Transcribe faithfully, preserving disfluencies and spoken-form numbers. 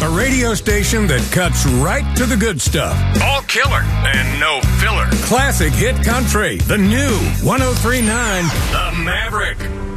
A radio station that cuts right to the good stuff. All killer and no filler. Classic hit country. The new one oh three point nine The Maverick.